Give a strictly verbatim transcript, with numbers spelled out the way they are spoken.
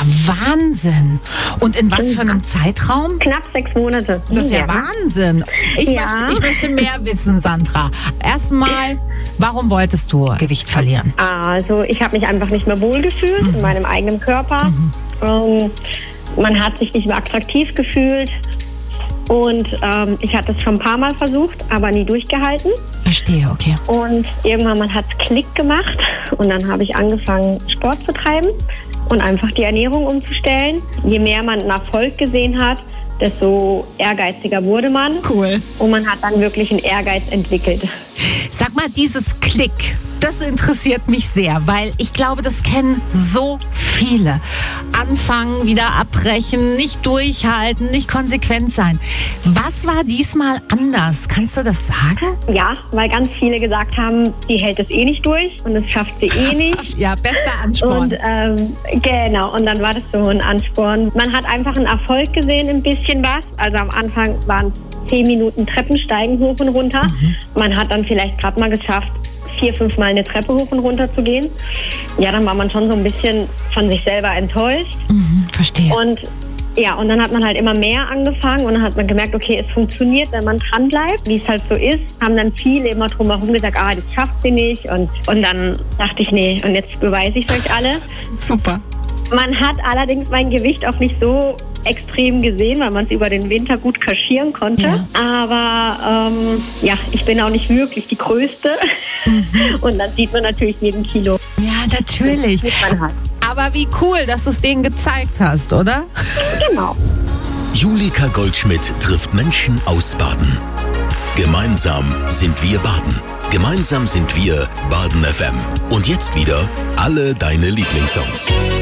Wahnsinn. Und in was für einem Zeitraum? Knapp sechs Monate. Das ist ja, ja Wahnsinn. Ich, ja. Möchte, ich möchte mehr wissen, Sandra. Erstmal, warum wolltest du Gewicht verlieren? Also ich habe mich einfach nicht mehr wohlgefühlt mhm. in meinem eigenen Körper. Mhm. Ähm, man hat sich nicht mehr attraktiv gefühlt. Und ähm, ich hatte es schon ein paar Mal versucht, aber nie durchgehalten. Verstehe, okay. Und irgendwann mal hat es Klick gemacht. Und dann habe ich angefangen, Sport zu treiben und einfach die Ernährung umzustellen. Je mehr man einen Erfolg gesehen hat, desto ehrgeiziger wurde man. Cool. Und man hat dann wirklich einen Ehrgeiz entwickelt. Sag mal, dieses Klick, das interessiert mich sehr, weil ich glaube, das kennen so viele. Anfangen, wieder abbrechen, nicht durchhalten, nicht konsequent sein. Was war diesmal anders? Kannst du das sagen? Ja, weil ganz viele gesagt haben, die hält es eh nicht durch und das schafft sie eh nicht. Ja, bester Ansporn. Und ähm, genau, und dann war das so ein Ansporn. Man hat einfach einen Erfolg gesehen, ein bisschen was. Also am Anfang waren es zehn Minuten Treppensteigen hoch und runter. Mhm. Man hat dann vielleicht gerade mal geschafft, vier, fünf Mal eine Treppe hoch und runter zu gehen. Ja, dann war man schon so ein bisschen von sich selber enttäuscht. Mhm, verstehe. Und ja, und dann hat man halt immer mehr angefangen und dann hat man gemerkt, okay, es funktioniert, wenn man dran bleibt, wie es halt so ist. Haben dann viele immer drumherum gesagt, ah, das schafft sie nicht. Und, und dann dachte ich, nee, und jetzt beweise ich es euch alle. Super. Man hat allerdings mein Gewicht auch nicht so extrem gesehen, weil man es über den Winter gut kaschieren konnte. Ja. Aber ähm, ja, ich bin auch nicht wirklich die Größte. Mhm. Und dann sieht man natürlich jeden Kilo. Ja, natürlich. Man hat. Aber wie cool, dass du es denen gezeigt hast, oder? Genau. Julika Goldschmidt trifft Menschen aus Baden. Gemeinsam sind wir Baden. Gemeinsam sind wir Baden F M. Und jetzt wieder alle deine Lieblingssongs.